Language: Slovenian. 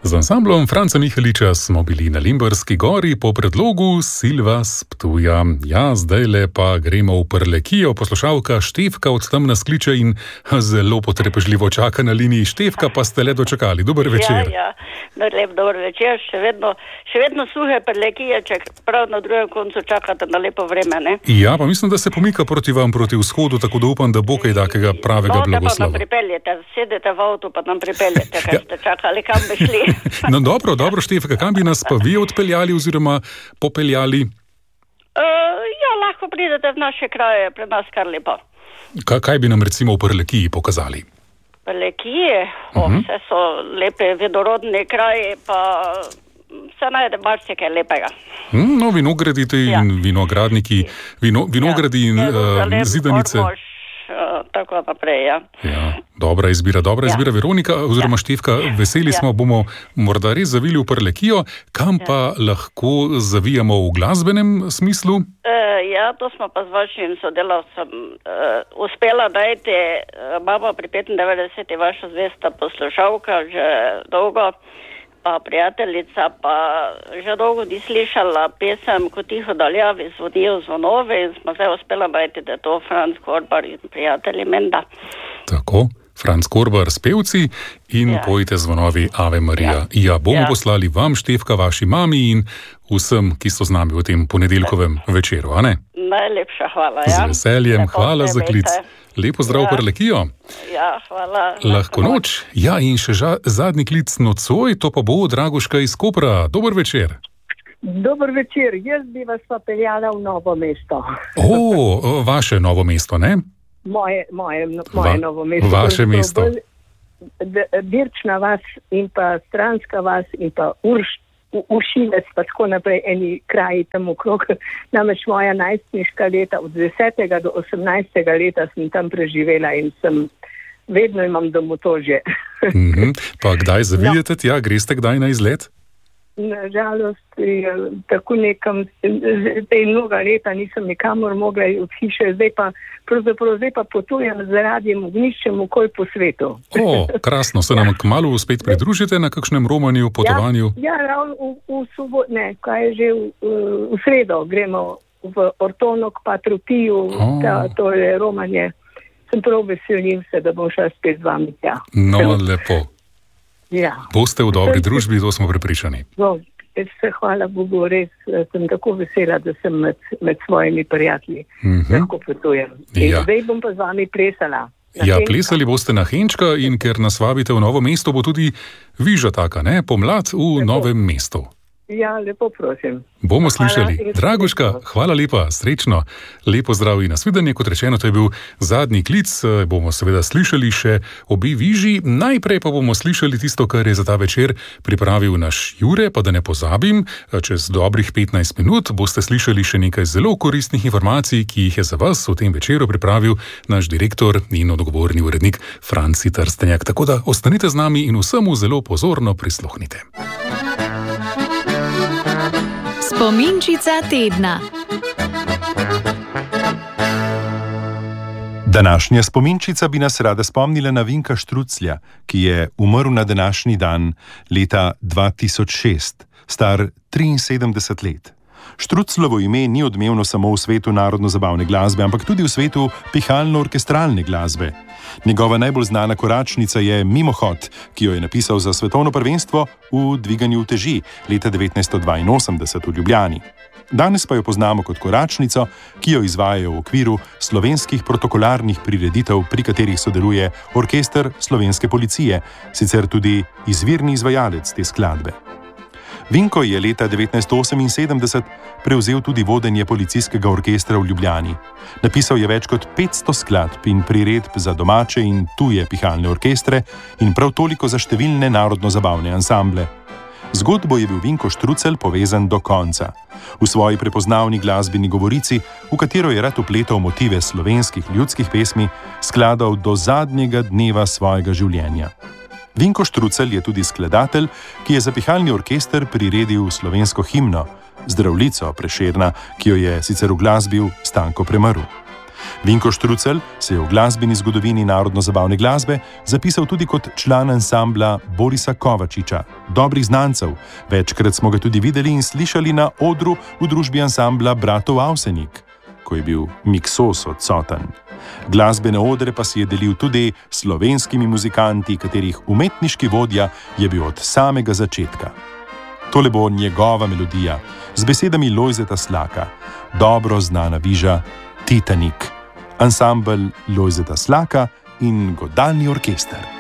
Z ansamblom Franca Miheliča smo bili na Limberski gori po predlogu Silva s Ptuja. Ja, zdajle pa gremo v Prlekijo. Poslušalka Štefka od tam nas kliče in zelo potrpežljivo čaka na liniji. Štefka, pa ste le dočakali. Dober večer. Ja, lep dober večer. Še vedno suhe Prlekije, če prav na drugem koncu čakate na lepo vreme, ne? Ja, pa mislim, da se pomika proti vam, proti vzhodu, tako da upam, da bo kaj takega pravega blagoslova. Pa nam pripeljete, sedete v avtu, pa nam pripeljete, kaj ste čakali, kam bi šli. No, dobro, Štefka, kam bi nas pa vi odpeljali oziroma popeljali? Ja, lahko pridete v naše kraje, pri nas kar lepo. Kaj bi nam recimo v Prlekiji pokazali? Prlekije? Vse so lepe, vodorodni kraji, pa se najde marsikaj lepega. No, vinogradi in vinogradniki, vinogradi in zidanice. Ormož, tako naprej, ja. Ja, dobra izbira, Veronika, oziroma Štefka, veseli smo, bomo morda res zavili v Prlekijo, kam pa lahko zavijamo v glasbenem smislu? Ja, to smo pa z vašim sodelavcem uspela najti. Imamo pri 95. vaša zvesta poslušalka že dolgo, pa prijateljica pa že dolgo ni slišala pesem Ko tiho daljavi zvonijo zvonovi in smo zdaj uspela najti, da je to Franc Korbar in prijatelji menda. Tako, Franc Korbar s pevci in pojte zvonovi Ave Marija. Ja, bomo poslali vam, Štefka, vaši mami in vsem, ki so z nami v tem ponedeljkovem večeru, a ne? Najlepša hvala, Z veseljem, hvala za klic. Lepo zdrav Prlekijo. Ja, hvala. Lahko noč. Ja, in še zadnji klic nocoj, to pa bo Dragoška iz Kopra. Dober večer. Dober večer, jaz bi vas pa peljala v Novo mesto. Vaše Novo mesto, ne? Moje Novo mesto. Vaše mesto. Birčna vas in pa Stranska vas in pa Ušilec, pa tako naprej, eni kraji tam okrog. Namreč moja najstniška leta, od 10. do 18. leta sem tam preživela in vedno imam domotožje. Pa kdaj zavijete tja, greste kdaj na izlet? Nažalost, tako nekam, mnoga leta nisem nikamor mogla od hiše, zdaj pa potujem z Radiem Ognjiščem okoli po svetu. Krasno, se nam kmalu spet pridružite na kakšnem romanju, potovanju? Ja, ravno v soboto, v sredo gremo v Ortonok, pa Tropiju, to je romanje. Sem prav veselim se, da bom šla spet z vami tja. No, lepo. Ja. Boste v dobri družbi, to smo prepričani. Hvala Bogu, res sem tako vesela, da sem med svojimi prijatelji. Lahko potujem. Zdaj bom pa z vami plesala. Ja, plesali boste na Henčka in ker nas vabite v Novo mesto, bo tudi viža taka, ne? Pomlad v Novem mestu. Ja, lepo prosim. Bomo slišali. Dragoška, hvala lepa, srečno. Lepo zdrav in nasvidenje. Kot rečeno, to je bil zadnji klic. Bomo seveda slišali še obe viži. Najprej pa bomo slišali tisto, kar je za ta večer pripravil naš Jure, pa da ne pozabim, čez dobrih 15 minut boste slišali še nekaj zelo koristnih informacij, ki jih je za vas v tem večeru pripravil naš direktor in odgovorni urednik Franci Trstenjak. Tako da ostanite z nami in vsemu zelo pozorno prisluhnite. Spominčica tedna. Današnja spominčica bi nas rada spomnila na Vinka Štruclja, ki je umrl na današnji dan leta 2006, star 73 let. Štruclovo ime ni odmevno samo v svetu narodno-zabavne glasbe, ampak tudi v svetu pihalno-orkestralne glasbe. Njegova najbolj znana koračnica je Mimohod, ki jo je napisal za svetovno prvenstvo v dviganju uteži leta 1982 v Ljubljani. Danes pa jo poznamo kot koračnico, ki jo izvajajo v okviru slovenskih protokolarnih prireditev, pri katerih sodeluje orkester Slovenske policije, sicer tudi izvirni izvajalec te skladbe. Vinko je leta 1978 prevzel tudi vodenje policijskega orkestra v Ljubljani. Napisal je več kot 500 skladb in priredb za domače in tuje pihalne orkestre in prav toliko za številne narodno-zabavne ansamble. Zgodbo je bil Vinko Štrucelj povezan do konca. V svoji prepoznavni glasbeni govorici, v katero je rad vpletal motive slovenskih ljudskih pesmi, skladal do zadnjega dneva svojega življenja. Vinko Štrucelj je tudi skladatelj, ki je za pihalni orkester priredil slovensko himno, Zdravljico Prešerna, ki jo je sicer uglasbil Stanko Premrl. Vinko Štrucelj se je v glasbeni zgodovini narodno-zabavne glasbe zapisal tudi kot član ansambla Borisa Kovačiča, dobrih znancev. Večkrat smo ga tudi videli in slišali na odru v družbi ansambla Bratov Avsenik, ko je bil Miksos odsoten. Glasbene odre pa si je delil tudi s slovenskimi muzikanti, katerih umetniški vodja je bil od samega začetka. Tole bo njegova melodija z besedami Lojzeta Slaka, dobro znana viža Titanik, ansambel Lojzeta Slaka in godalni orkester.